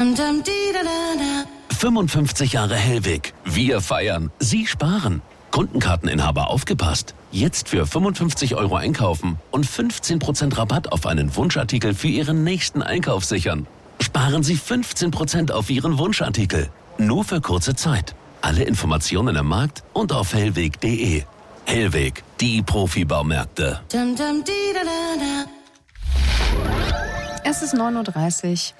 da. 55 Jahre Hellweg. Wir feiern. Sie sparen. Kundenkarteninhaber aufgepasst. Jetzt für 55 € einkaufen und 15% Rabatt auf einen Wunschartikel für Ihren nächsten Einkauf sichern. Sparen Sie 15% auf Ihren Wunschartikel. Nur für kurze Zeit. Alle Informationen im Markt und auf hellweg.de. Hellweg, die Profi-Baumärkte. Es ist 9:30 Uhr.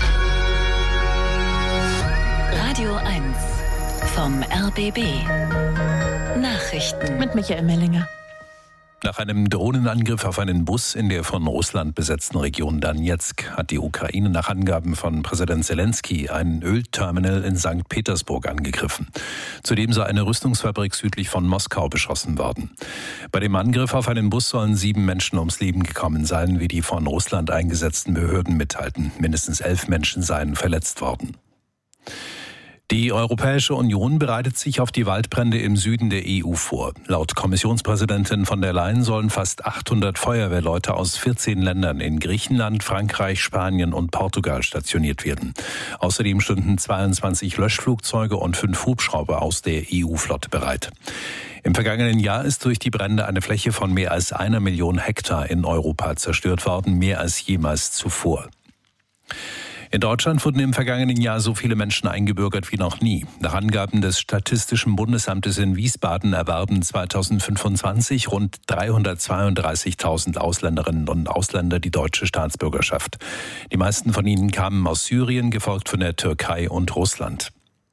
Radio 1 vom RBB. Nachrichten Mit Michael Mellinger. Nach einem Drohnenangriff auf einen Bus in der von Russland besetzten Region Donezk hat die Ukraine nach Angaben von Präsident Zelensky ein Ölterminal in St. Petersburg angegriffen. Zudem sei eine Rüstungsfabrik südlich von Moskau beschossen worden. Bei dem Angriff auf einen Bus sollen 7 Menschen ums Leben gekommen sein, wie die von Russland eingesetzten Behörden mitteilten. Mindestens 11 Menschen seien verletzt worden. Die Europäische Union bereitet sich auf die Waldbrände im Süden der EU vor. Laut Kommissionspräsidentin von der Leyen sollen fast 800 Feuerwehrleute aus 14 Ländern in Griechenland, Frankreich, Spanien und Portugal stationiert werden. Außerdem stünden 22 Löschflugzeuge und 5 Hubschrauber aus der EU-Flotte bereit. Im vergangenen Jahr ist durch die Brände eine Fläche von mehr als 1 Million Hektar in Europa zerstört worden, mehr als jemals zuvor. In Deutschland wurden im vergangenen Jahr so viele Menschen eingebürgert wie noch nie. Nach Angaben des Statistischen Bundesamtes in Wiesbaden erwarben 2025 rund 332.000 Ausländerinnen und Ausländer die deutsche Staatsbürgerschaft. Die meisten von ihnen kamen aus Syrien, gefolgt von der Türkei und Russland.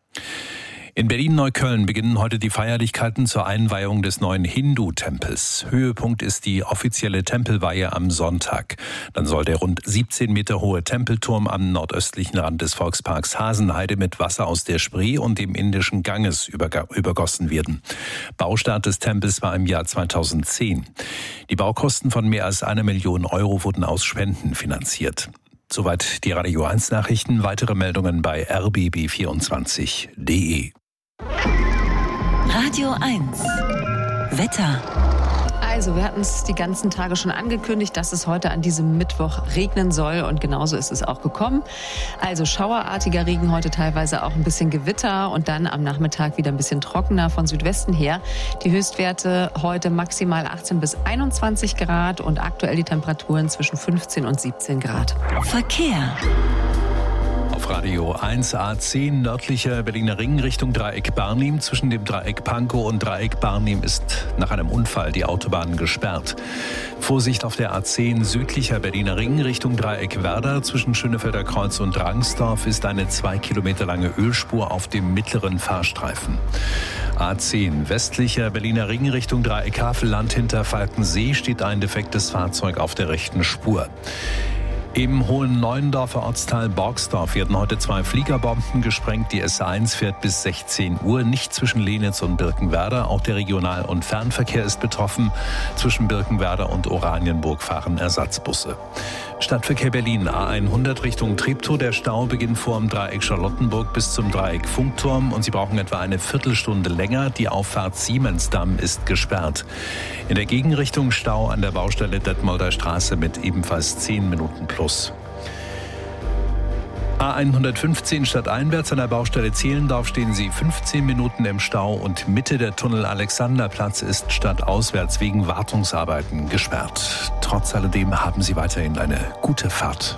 In Berlin-Neukölln beginnen heute die Feierlichkeiten zur Einweihung des neuen Hindu-Tempels. Höhepunkt ist die offizielle Tempelweihe am Sonntag. Dann soll der rund 17 Meter hohe Tempelturm am nordöstlichen Rand des Volksparks Hasenheide mit Wasser aus der Spree und dem Indischen Ganges übergossen werden. Baustart des Tempels war im Jahr 2010. Die Baukosten von mehr als 1 Million € wurden aus Spenden finanziert. Soweit die Radio 1 Nachrichten. Weitere Meldungen bei rbb24.de. Radio 1 Wetter. Also, wir hatten es die ganzen Tage schon angekündigt, dass es heute an diesem Mittwoch regnen soll und genauso ist es auch gekommen. Also schauerartiger Regen, heute teilweise auch ein bisschen Gewitter und dann am Nachmittag wieder ein bisschen trockener von Südwesten her. Die Höchstwerte heute maximal 18 bis 21 Grad und aktuell die Temperaturen zwischen 15 und 17 Grad. Verkehr. Auf Radio 1 A10 nördlicher Berliner Ring Richtung Dreieck Barnim. Zwischen dem Dreieck Pankow und Dreieck Barnim ist nach einem Unfall die Autobahn gesperrt. Vorsicht auf der A10 südlicher Berliner Ring Richtung Dreieck Werder. Zwischen Schönefelder Kreuz und Rangsdorf ist eine 2 Kilometer lange Ölspur auf dem mittleren Fahrstreifen. A10 westlicher Berliner Ring Richtung Dreieck Havelland hinter Falkensee steht ein defektes Fahrzeug auf der rechten Spur. Im Hohen-Neuendorfer Ortsteil Borgsdorf werden heute 2 Fliegerbomben gesprengt. Die S1 fährt bis 16 Uhr, nicht zwischen Lenitz und Birkenwerder. Auch der Regional- und Fernverkehr ist betroffen. Zwischen Birkenwerder und Oranienburg fahren Ersatzbusse. Stadtverkehr Berlin, A100 Richtung Treptow. Der Stau beginnt vor dem Dreieck Charlottenburg bis zum Dreieck Funkturm und Sie brauchen etwa eine Viertelstunde länger. Die Auffahrt Siemensdamm ist gesperrt. In der Gegenrichtung Stau an der Baustelle Detmolder Straße mit ebenfalls 10 Minuten plus. A115 stadteinwärts an der Baustelle Zehlendorf stehen Sie 15 Minuten im Stau und Mitte der Tunnel Alexanderplatz ist stadtauswärts wegen Wartungsarbeiten gesperrt. Trotz alledem haben Sie weiterhin eine gute Fahrt.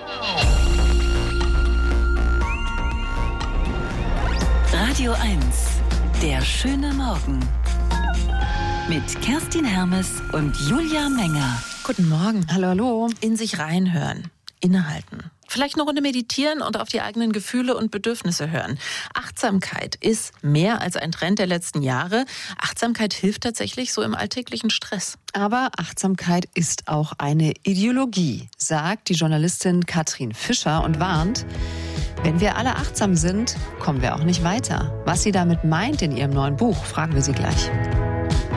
Radio 1, der schöne Morgen. Mit Kerstin Hermes und Julia Menger. Guten Morgen. Hallo, hallo. In sich reinhören, innehalten. Vielleicht eine Runde meditieren und auf die eigenen Gefühle und Bedürfnisse hören. Achtsamkeit ist mehr als ein Trend der letzten Jahre. Achtsamkeit hilft tatsächlich so im alltäglichen Stress. Aber Achtsamkeit ist auch eine Ideologie, sagt die Journalistin Katrin Fischer und warnt, wenn wir alle achtsam sind, kommen wir auch nicht weiter. Was sie damit meint in ihrem neuen Buch, fragen wir sie gleich.